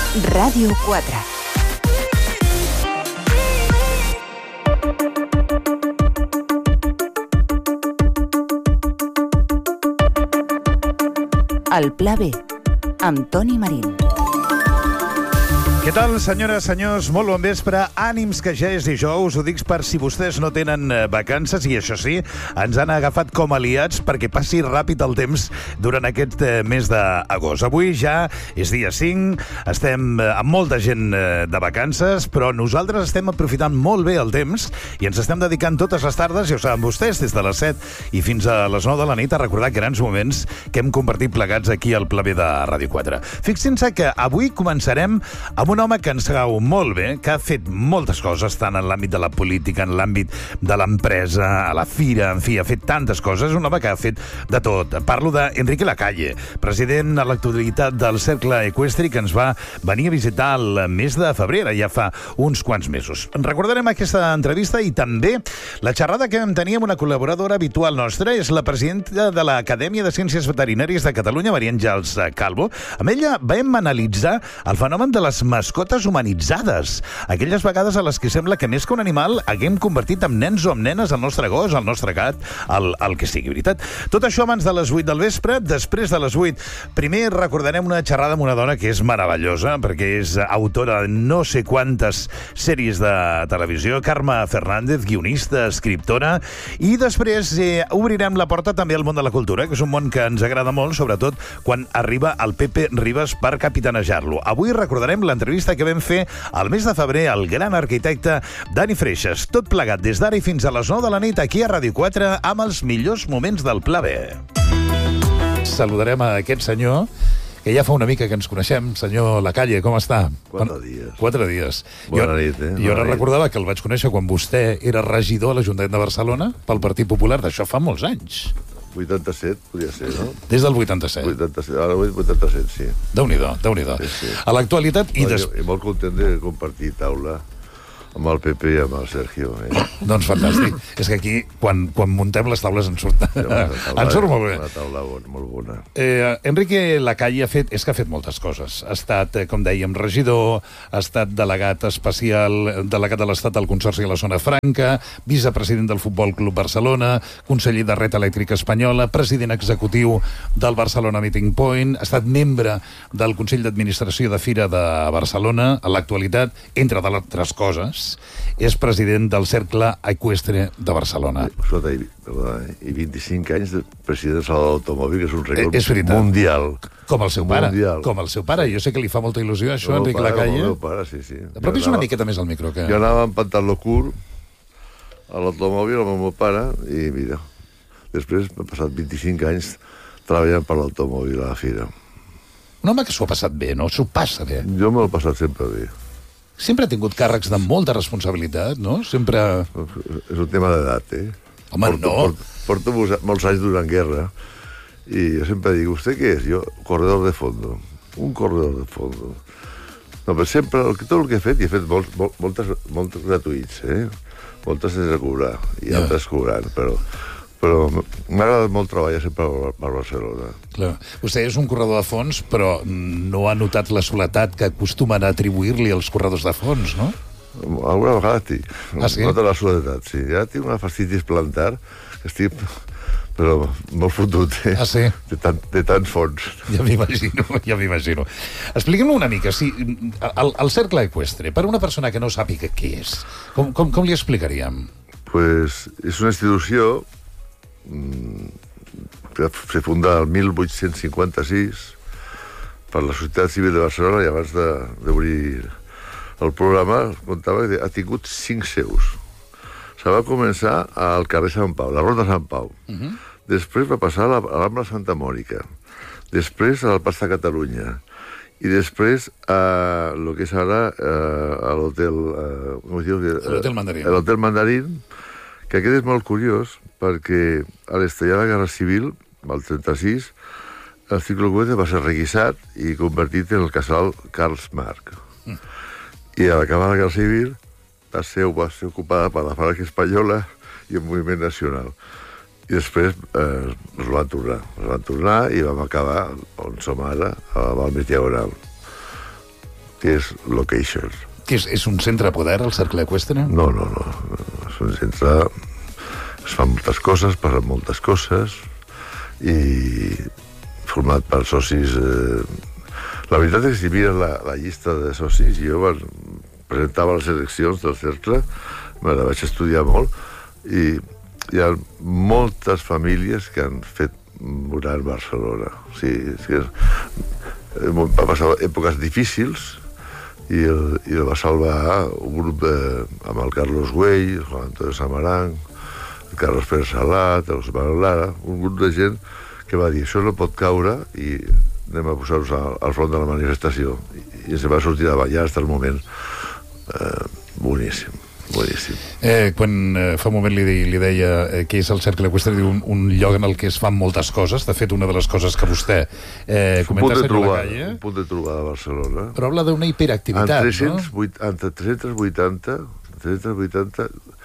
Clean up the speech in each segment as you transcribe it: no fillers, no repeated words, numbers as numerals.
Ràdio 4. El Pla B, amb Toni Marín. Què tal, senyores, senyors? Molt bon vespre. Ànims, que ja és dijous. Ho dic per si vostès no tenen vacances, i això sí, ens han agafat com aliats perquè passi ràpid el temps durant aquest mes d'agost. Avui ja és dia 5, estem amb molta gent de vacances, però nosaltres estem aprofitant molt bé el temps i ens estem dedicant totes les tardes, ja ho saben vostès, des de les 7 i fins a les 9 de la nit, a recordar grans moments que hem compartit plegats aquí al Pla B de Ràdio 4. Fixin-se que avui començarem amb un home que ens cau molt bé, que ha fet moltes coses, tant en l'àmbit de la política, en l'àmbit de l'empresa, a la fira, en fi, ha fet tantes coses, un home que ha fet de tot. Parlo d'Enrique Lacalle, president a l'actualitat del Cercle Eqüestre, que ens va venir a visitar el mes de febrer, ja fa uns quants mesos. Recordarem aquesta entrevista i també la xerrada que vam tenir amb una col·laboradora habitual nostra, és la presidenta de l'Acadèmia de Ciències Veterinàries de Catalunya, Maria Àngels Calvo. Amb ella vam analitzar el fenomen de les mascotes humanitzades, aquelles vegades a les que sembla que més que un animal haguem convertit en nens o en nenes el nostre gos, el nostre gat, el que sigui, veritat. Tot això abans de les 8 del vespre. Després de les 8, primer recordarem una xerrada amb una dona que és meravellosa, perquè és autora de no sé quantes sèries de televisió, Carme Fernández, guionista, escriptora, i després obrirem la porta també al món de la cultura, que és un món que ens agrada molt, sobretot quan arriba el Pepe Ribas per capitanejar-lo. Avui recordarem l'entrevista que vam fer al mes de febrer al gran arquitecte Dani Freixas. Tot plegat des d'ara i fins a les 9 de la nit aquí a Ràdio 4 amb els millors moments del Pla B. Saludarem a aquest senyor que ja fa una mica que ens coneixem. Senyor Lacalle, com està? 4 dies. 4 dies. Bona nit, Jo ara recordava que el vaig conèixer quan vostè era regidor a l'Ajuntament de Barcelona pel Partit Popular. D'això fa molts anys. 87, podria ser, no? Des del 87. 87, ara 87, sí. Déu-n'hi-do, Déu-n'hi-do. Sí. A l'actualitat i I molt content de compartir taula amb el PP i amb el Sergio. Doncs fantàstic. És que aquí, quan muntem les taules, ens surt molt bé. Una taula molt bona. Enrique Lacalle és que ha fet moltes coses. Ha estat, com dèiem, regidor, ha estat delegat especial, delegat de l'Estat al Consorci de la Zona Franca, vicepresident del Futbol Club Barcelona, conseller de Red Elèctrica Espanyola, president executiu del Barcelona Meeting Point, ha estat membre del Consell d'Administració de Fira de Barcelona. A l'actualitat, entre d'altres coses, és president del Cercle Eqüestre de Barcelona. Escolta, i 25 anys de president de Saló de l'Automòbil, que és un rècord mundial. Com el seu pare. Com el seu pare. Jo sé que li fa molta il·lusió, això, Enrique Lacalle. El meu pare, sí. Però és una miqueta més al micro. Jo anava amb pantaló curt a l'automòbil amb el meu pare i, mira, després m'he passat 25 anys treballant per l'automòbil a la fira. Un home que s'ho ha passat bé, no? S'ho passa bé. Jo m'ho he passat sempre bé. Sempre ha tingut càrrecs de molta responsabilitat, no? Sempre... És un tema d'edat, Home, Porto molts anys durant guerra i jo sempre dic, ¿usted què és? Jo, corredor de fondo. Un corredor de fondo. No, però sempre, tot el que he fet, i he fet moltes gratuïts, Moltes sense cobrar, i altres cobrant, però m'ha agradat molt treballar sempre per Barcelona. Clar. Vostè és un corredor de fons, però no ha notat la soledat que acostumen a atribuir-li als corredors de fons, no? Alguna vegada sí. Sí? Nota la soledat, sí. Ja tinc una fastitis plantar, que estic, però molt fotut, sí? De tants fons. Ja m'imagino. Expliquem-ho una mica. Sí, el Cercle Eqüestre, per una persona que no sàpiga què és, com li explicaríem? Pues és una institució que se funda el 1856 per la Societat Civil de Barcelona, i abans d'obrir el programa contava que ha tingut 5 seus. Se va començar al carrer Sant Pau, la Ronda Sant Pau. Després va passar a l'Ambla Santa Mònica, després al Pas de Catalunya, i després a lo que és ara l'hotel... L'Hotel Mandarín. L'Hotel Mandarín, que aquest és molt curiós, perquè a l'estallar la Guerra Civil, al 36, el Cercle Eqüestre va ser requisat i convertit en el casal Carls Marc. I a l'acabar la Guerra Civil, la seu va ser ocupada per la Falange Espanyola i el Moviment Nacional. I després es van tornar i vam acabar on som ara, a Balmes Diagonal. que és Location. És un centre de poder, el Cercle Eqüestre? No. És un centre... Es fan moltes coses, passen moltes coses, i format per socis... La veritat és que si mires la llista de socis, jo presentava les eleccions del cercle, me la vaig estudiar molt, i hi ha moltes famílies que han fet morar Barcelona. O sigui, va passar èpoques difícils, i el va salvar un grup amb el Carlos Güell, el Juan Antonio Samaranch, el Carlos Pérez Salat, el José Manuel Lara, un grup de gent que va dir, això no pot caure i anem a posar-nos al front de la manifestació. I ens va sortir de ballar fins el moment. Boníssim. Quan fa un moment li deia que és el Cercle Eqüestre, un lloc en el que es fan moltes coses. De fet, una de les coses que vostè comenta, senyor Lacalle, un punt de trobada a Barcelona, però habla d'una hiperactivitat, entre 380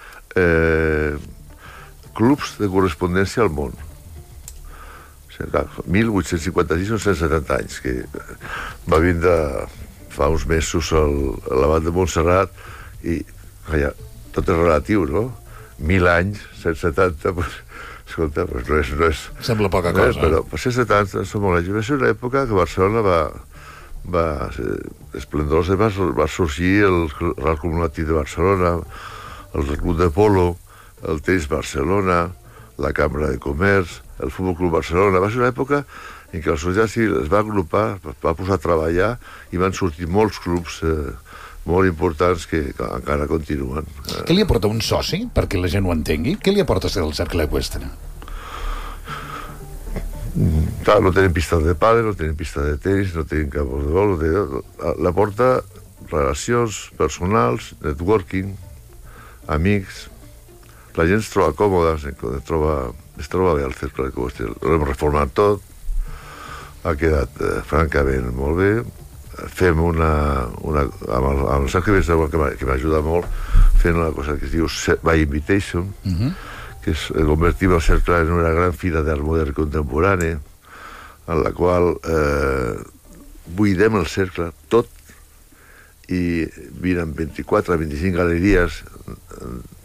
clubs de correspondència al món. O sigui, 1856 són 170 anys, que va vindre fa uns mesos l'abat de Montserrat, i tot és relatiu, no? 1.000 anys, 170, escolta, no és... Sembla poca cosa. Però 170 són molt anys. Va ser una època que Barcelona va esplendorosa, va sorgir el Real Club Natatiu de Barcelona, el Club de Polo, el Tenis Barcelona, la Cambra de Comerç, el Futbol Club Barcelona. Va ser una època en què la societat civil es va agrupar, va posar a treballar, i van sortir molts clubs molt importants que encara continuen. Què li aporta un soci, perquè la gent ho entengui? Què li aporta ser del Cercle Eqüestre? Clar, no tenen pista de pàdel, no tenen pista de tenis, no tenen campos de vol, l'aporta relacions personals, networking, amics. La gent es troba còmoda, es troba bé al Cercle Eqüestre. L'hem reformat tot, ha quedat francament molt bé. Fem amb el Cercle que m'ajuda molt, fent una cosa que es diu by invitation, que és convertir el cercle en una gran fira d'art modern contemporani, en la qual buidem el cercle tot, i vinen 24 a 25 galeries